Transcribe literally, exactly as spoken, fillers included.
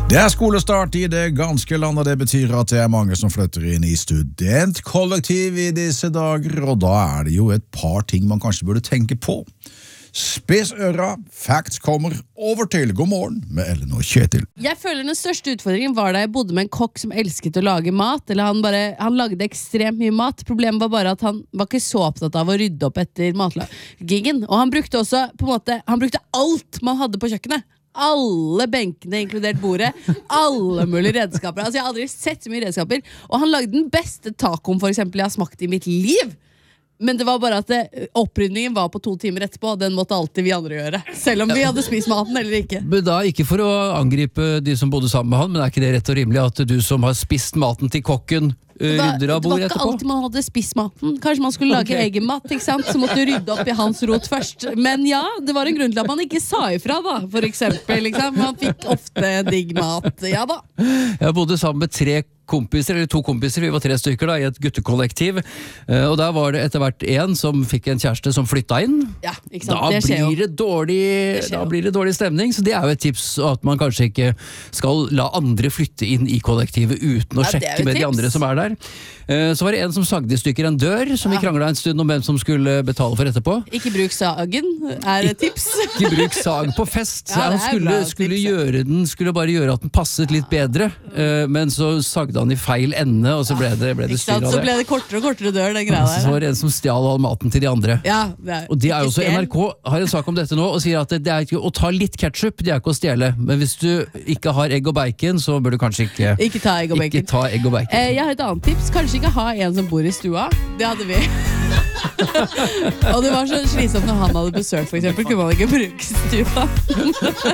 Det er skolestart i det ganske landet, det betyr at det er mange som flytter inn i studentkollektiv i disse dager, og da er det jo et par ting man kanskje burde tenke på. Spiss øra, facts kommer over til God morgen med Ellen og Kjetil. Jeg føler den største utfordringen var da jeg bodde med en kokk som elsket å lage mat, eller han, bare, han lagde ekstremt mye mat. Problemet var bare at han var ikke så opptatt av å rydde opp etter matlagingen, og han brukte også på en måte, han brukte alt man hadde på kjøkkenet. Alle benkene, inkludert bordet. Alle mulige redskaper. Altså, jeg har aldri sett så mye redskaper. Og han lagde den beste tacoen for eksempel jeg har smakt i mitt liv. Men det var bare at det, opprydningen var på to timer etterpå. Den måtte alltid vi andre gjøre, selv om vi hadde spist maten eller ikke. Men da, ikke for å angripe de som bodde sammen med han, men er ikke det rett og rimelig at du som har spist maten til kokken rydder av bordet etterpå? Det var ikke alltid man hadde spist maten. Kanskje man skulle lage okay. egen mat, ikke sant? Så måtte du rydde opp i hans rot først. Men ja, det var en grunn til at man ikke sa ifra da, for eksempel, liksom. Man fikk ofte digg mat, ja da. Jeg bodde sammen med tre kompiser, eller to kompiser, vi var tre stykker da, i et guttekollektiv, og der var det etter hvert en som fikk en kjæreste som flytta inn. Ja, ikke sant? Da, det blir det, dårlig, det da blir det dårlig stemning, så det er jo et tips at man kanskje ikke skal la andre flytte inn i kollektivet uten å ja, sjekke med tips. De andre som er der. Så var det en som sagde i stykker en dør, som ja. Vi kranglet en stund om hvem som skulle betale for etterpå. Ikke bruk sagen, er et tips. Ikke bruk sag på fest. Ja, han skulle, skulle gjøre den, skulle bare gjøre at den passet litt bedre, men så sagde han i feil ende, og så ble det, ble det styr av det. Så ble det kortere og kortere dør, den greia der. Så var det en som stjal all maten til de andre. Ja, det er, og det er jo også, N R K har en sak om dette nå, og sier at det, det er ikke å ta litt ketchup, det er ikke å stjele. Men hvis du ikke har egg og bacon, så bør du kanskje ikke Ikke ta egg og bacon. Ikke ta egg og bacon. Eh, jeg har et annet tips. Kanskje ikke ha en som bor i stua. Det hadde vi. Og det var så slitsomt når han hadde besøk, for eksempel. Kunne man ikke bruke stua.